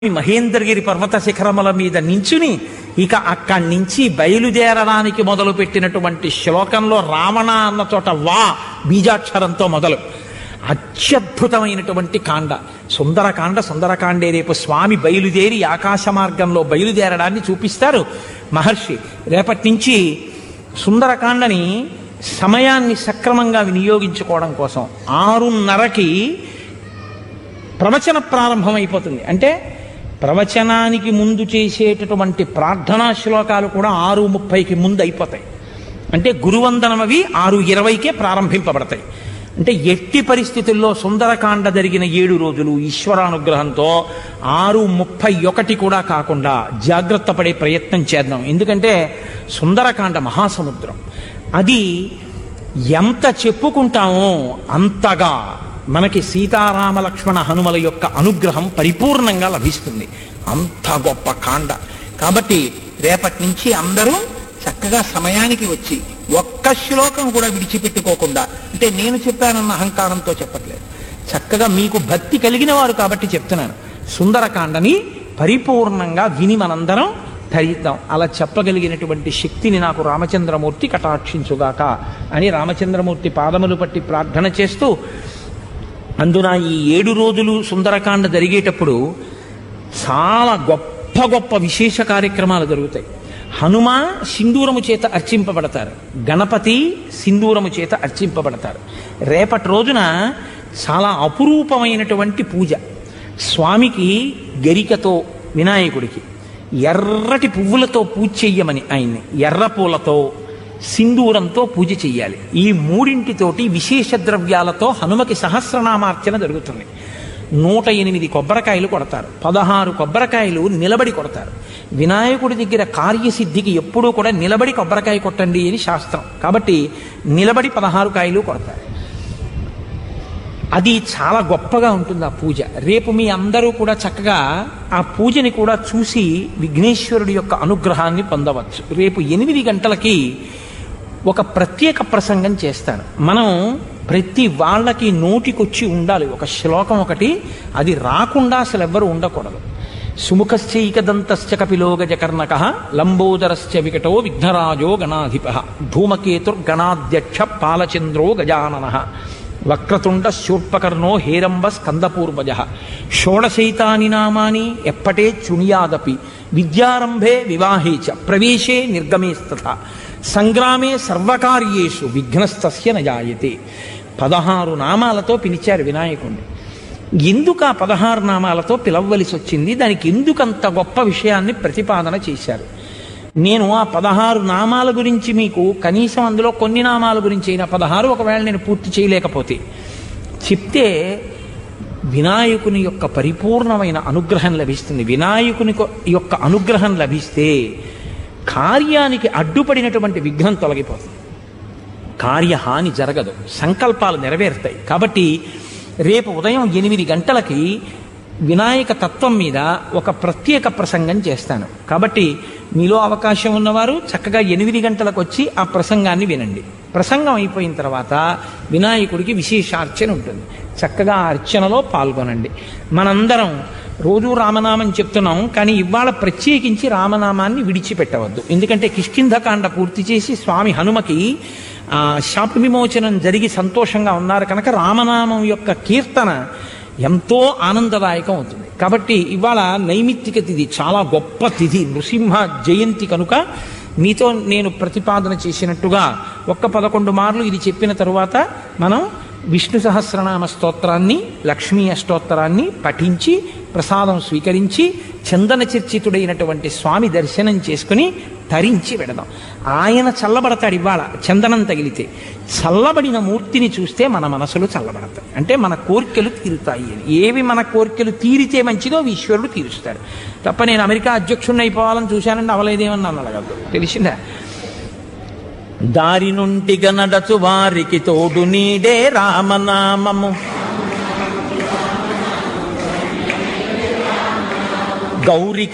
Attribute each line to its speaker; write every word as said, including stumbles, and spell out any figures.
Speaker 1: మహేంద్రగిరి పర్వత శిఖరముల మీద నించుని ఇక అక్కడి నుంచి బయలుదేరడానికి మొదలు పెట్టినటువంటి శ్లోకంలో రావణ అన్న చోట వా బీజాక్షరంతో మొదలు అత్యద్భుతమైనటువంటి కాండ సుందరకాండ సుందరకాండే రేపు స్వామి బయలుదేరి ఆకాశ మార్గంలో బయలుదేరడాన్ని చూపిస్తారు మహర్షి. రేపటి నుంచి సుందరకాండని సమయాన్ని సక్రమంగా వినియోగించుకోవడం కోసం ఆరున్నరకి ప్రవచన ప్రారంభమైపోతుంది. అంటే ప్రవచనానికి ముందు చేసేటటువంటి ప్రార్థనా శ్లోకాలు కూడా ఆరు ముప్పైకి ముందు అయిపోతాయి. అంటే గురువందనం అవి ఆరు ఇరవైకే ప్రారంభింపబడతాయి. అంటే ఎట్టి పరిస్థితుల్లో సుందరకాండ జరిగిన ఏడు రోజులు ఈశ్వరానుగ్రహంతో ఆరు ముప్పై ఒకటి కూడా కాకుండా జాగ్రత్త పడే ప్రయత్నం చేద్దాం. ఎందుకంటే సుందరకాండ మహాసముద్రం. అది ఎంత చెప్పుకుంటామో అంతగా మనకి సీతారామ లక్ష్మణ హనుమల యొక్క అనుగ్రహం పరిపూర్ణంగా లభిస్తుంది. అంత గొప్ప కాండ కాబట్టి రేపటి నుంచి అందరూ చక్కగా సమయానికి వచ్చి ఒక్క శ్లోకం కూడా విడిచిపెట్టుకోకుండా, అంటే నేను చెప్పానన్న అహంకారంతో చెప్పట్లేదు, చక్కగా మీకు భక్తి కలిగిన వారు కాబట్టి చెప్తున్నాను, సుందరకాండని పరిపూర్ణంగా విని మనందరం ధరిద్దాం. అలా చెప్పగలిగినటువంటి శక్తిని నాకు రామచంద్రమూర్తి కటాక్షించుగాక అని రామచంద్రమూర్తి పాదములు పట్టి ప్రార్థన చేస్తూ, అందున ఈ ఏడు రోజులు సుందరకాండ జరిగేటప్పుడు చాలా గొప్ప గొప్ప విశేష కార్యక్రమాలు జరుగుతాయి. హనుమ సింధూరము చేత అర్చింపబడతారు, గణపతి సింధూరము చేత అర్చింపబడతారు. రేపటి రోజున చాలా అపురూపమైనటువంటి పూజ. స్వామికి గరికతో వినాయకుడికి ఎర్రటి పువ్వులతో పూజ చెయ్యమని ఆయన్ని ఎర్ర పూలతో సింధూరంతో పూజ చెయ్యాలి. ఈ మూడింటితోటి విశేష ద్రవ్యాలతో హనుమకి సహస్రనామార్చన జరుగుతుంది. నూట ఎనిమిది కొబ్బరికాయలు కొడతారు, పదహారు కొబ్బరికాయలు నిలబడి కొడతారు. వినాయకుడి దగ్గర కార్యసిద్ధికి ఎప్పుడూ కూడా నిలబడి కొబ్బరికాయ కొట్టండి అని శాస్త్రం కాబట్టి నిలబడి పదహారు కాయలు కొడతారు. అది చాలా గొప్పగా ఉంటుంది ఆ పూజ. రేపు మీ అందరూ కూడా చక్కగా ఆ పూజని కూడా చూసి విఘ్నేశ్వరుడి యొక్క అనుగ్రహాన్ని పొందవచ్చు. రేపు ఎనిమిది గంటలకి ఒక ప్రత్యేక ప్రసంగం చేస్తాను. మనం ప్రతి వాళ్ళకి నోటికొచ్చి ఉండాలి ఒక శ్లోకం ఒకటి, అది రాకుండా అసలు ఎవ్వరు ఉండకూడదు. సుముఖశ్చైకదంతశ్చ కపిలో గజకర్ణక లంబోదరశ్చ వికటో విఘ్నరాజో గణాధిప ధూమకేతుర్గణాధ్యక్ష పాలచంద్రో గజానన వక్రతుండ శూర్పకర్ణో హేరంబ స్కందపూర్వజ షోడశైతాని నామాని ఎప్పటే చుణియాదపి విద్యారంభే వివాహే చ ప్రవేశే నిర్గమేస్తథ సంగ్రామే సర్వకార్యేషు విఘ్నస్తస్య నజాయతే. పదహారు నామాలతో పిలిచారు వినాయకుడిని. ఎందుకు ఆ పదహారు నామాలతో పిలవలసి వచ్చింది, దానికి ఎందుకంత గొప్ప విషయాన్ని ప్రతిపాదన చేశారు. నేను ఆ పదహారు నామాల గురించి మీకు కనీసం అందులో కొన్ని నామాల గురించి అయినా పదహారు ఒకవేళ నేను పూర్తి చేయలేకపోతే చెప్తే వినాయకుని యొక్క పరిపూర్ణమైన అనుగ్రహం లభిస్తుంది. వినాయకుని యొక్క అనుగ్రహం లభిస్తే కార్యానికి అడ్డుపడినటువంటి విఘ్నం తొలగిపోతుంది, కార్యహాని జరగదు, సంకల్పాలు నెరవేరుతాయి. కాబట్టి రేపు ఉదయం ఎనిమిది గంటలకి వినాయక తత్వం మీద ఒక ప్రత్యేక ప్రసంగం చేస్తాను. కాబట్టి మీలో అవకాశం ఉన్నవారు చక్కగా ఎనిమిది గంటలకు వచ్చి ఆ ప్రసంగాన్ని వినండి. ప్రసంగం అయిపోయిన తర్వాత వినాయకుడికి విశేషార్చన ఉంటుంది, చక్కగా ఆ అర్చనలో పాల్గొనండి. మనందరం రోజు రామనామం చెప్తున్నాం, కానీ ఇవాళ ప్రత్యేకించి రామనామాన్ని విడిచిపెట్టవద్దు. ఎందుకంటే కిష్కింధకాండ పూర్తి చేసి స్వామి హనుమకి శాప విమోచనం జరిగి సంతోషంగా ఉన్నారు కనుక రామనామం యొక్క కీర్తన ఎంతో ఆనందదాయకం అవుతుంది. కాబట్టి ఇవాళ నైమిత్తిక తిథి, చాలా గొప్ప తిథి, నృసింహ జయంతి కనుక మీతో నేను ప్రతిపాదన చేసినట్టుగా ఒక్క పదకొండు మార్లు ఇది చెప్పిన తరువాత మనం విష్ణు సహస్రనామ స్తోత్రాన్ని లక్ష్మీ అష్టోత్తరాన్ని పఠించి ప్రసాదం స్వీకరించి చందన చర్చితుడైనటువంటి స్వామి దర్శనం చేసుకుని తరించి వెడదాం. ఆయన చల్లబడతాడు. ఇవాళ చందనం తగిలితే చల్లబడిన మూర్తిని చూస్తే మన మనసులు చల్లబడతాయి, అంటే మన కోరికలు తీరుతాయి అని. ఏవి మన కోరికలు తీరితే మంచిదో ఈశ్వరుడు తీరుస్తాడు తప్ప నేను అమెరికా అధ్యక్షుడిని అయిపోవాలని చూశానండి అవలేదేమని నన్ను అడగద్దు, తెలిసిందా. దారి నుంటిగ నడచు వారికి తోడు నీడే రామనామము గౌరికి